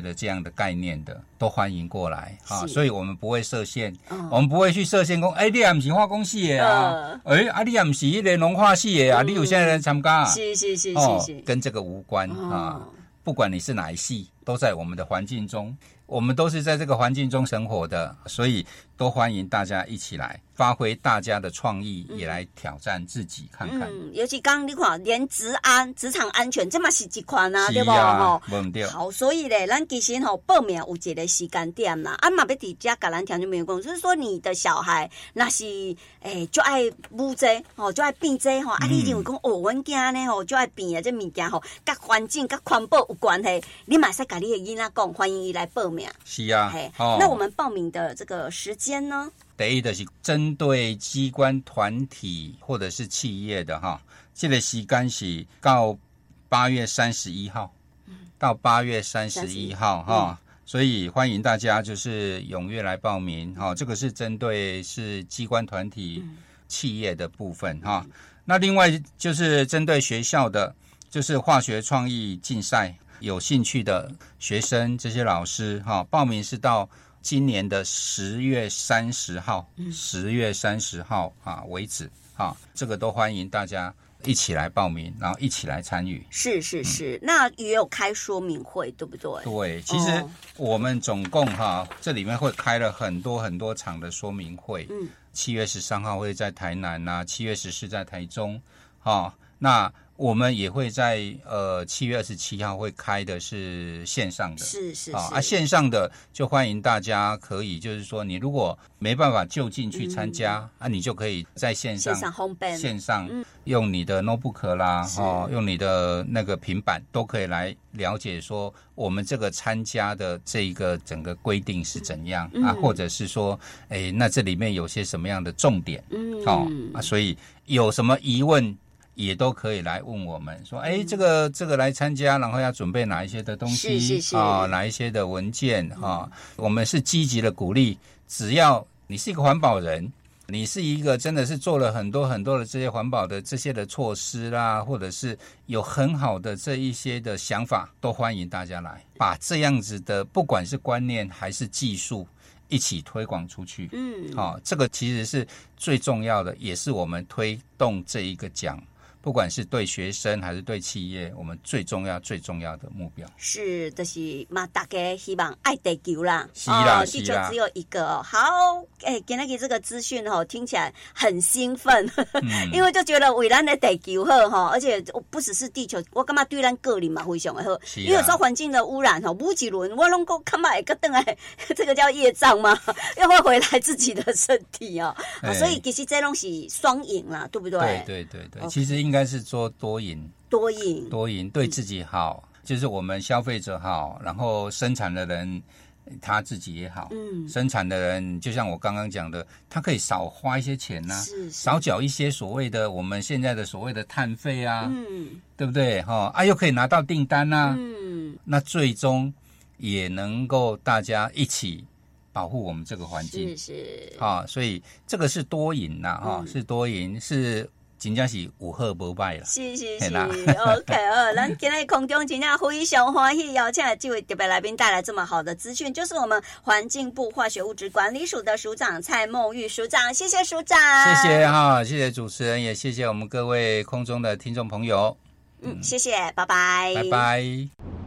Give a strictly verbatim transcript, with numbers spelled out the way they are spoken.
的这样的概念的，都欢迎过来啊。所以我们不会设限，嗯、我们不会去设限说，哎、欸，你也不是化工系的啊，哎、呃欸，啊，你也不是那个农化系的啊，嗯、你有现在来参加啊？ 是是是是是、 哦，跟这个无关、哦、啊。不管你是哪一系，都在我们的环境中，我们都是在这个环境中生活的，所以都欢迎大家一起来发挥大家的创意，嗯、也来挑战自己看看。 嗯，尤其刚你看，连职安、职场安全，这嘛是一款啊，对不？ 吼，无唔对。 好，所以咧，咱其实吼报名有一个时间点啦，啊嘛要伫遮甲咱听众朋友讲，就是说你的小孩那是诶就爱舞这吼，就爱变这吼，啊，你认为讲哦，阮囝呢吼就爱变啊，这物件吼，甲环境、甲环保有关系，你嘛使甲你的囡仔讲，欢迎伊来报名。 是啊， 嘿，哦、那我们报名的这个时间呢？ 第一就是针对机关团体或者是企业的哈，这个时间是到八月三十一号，嗯、到八月三十一号哈，嗯、所以欢迎大家就是踊跃来报名哈。这个是针对是机关团体、嗯、企业的部分哈。那另外就是针对学校的，就是化学创意竞赛，有兴趣的学生这些老师哈，报名是到今年的十月三十号，十月三十号啊为止啊，这个都欢迎大家一起来报名，然后一起来参与。 是是是，嗯、那也有开说明会，对不对？ 对，其实我们总共哈、啊，这里面会开了很多很多场的说明会。嗯，七月十三号会在台南呐、啊，七月十四在台中，啊，那我们也会在呃七月二十七号会开的是线上的， 是是是啊，线上的就欢迎大家可以就是说你如果没办法就近去参加、嗯、啊，你就可以在线上线上 home band 线上用你的 notebook 啦，哦，用你的那个平板都可以来了解说我们这个参加的这一个整个规定是怎样、嗯、啊，或者是说哎那这里面有些什么样的重点，嗯，哦啊，所以有什么疑问也都可以来问我们说，哎，这个这个来参加，然后要准备哪一些的东西， 是是是啊，哪一些的文件啊，我们是积极的鼓励，只要你是一个环保人，你是一个真的是做了很多很多的这些环保的这些的措施啦，或者是有很好的这一些的想法，都欢迎大家来把这样子的不管是观念还是技术一起推广出去。嗯，好、哦，这个其实是最重要的，也是我们推动这一个奖，不管是对学生还是对企业，我们最重要最重要的目标是，就是嘛，大家希望爱地球啦， 是啦， 哦、地球只有一个、哦。好，哎、欸，今天这个资讯哈，听起来很兴奋，嗯、因为就觉得为咱的地球好哈，而且不只是地球，我感觉对咱个人嘛非常的好，因为有时候环境的污染哈，污一轮我拢够看嘛一个等来，这个叫业障嘛，又会回来自己的身体哦，欸、所以其实这东西双赢啦，对不对？ 对对对对， okay. 其实应该是说多赢， 多赢， 多赢，对自己好，嗯、就是我们消费者好，然后生产的人他自己也好，嗯，生产的人就像我刚刚讲的，他可以少花一些钱呐、啊，是是少缴一些所谓的我们现在的所谓的碳费啊，嗯，对不对？哈、哦、啊，又可以拿到订单呐、啊，嗯，那最终也能够大家一起保护我们这个环境， 是是， 啊、哦，所以这个是多赢呐，哈、嗯哦，是多赢是。真正是有好无歹啦， 是是是 ，OK 哦，咱今天空中真正非常欢喜邀请这位特别来宾带来这么好的资讯，就是我们环境部化学物质管理署的署长蔡孟玉署长，谢谢署长， 谢谢哈，谢谢主持人，也谢谢我们各位空中的听众朋友， 嗯，嗯谢谢，拜拜， 拜拜。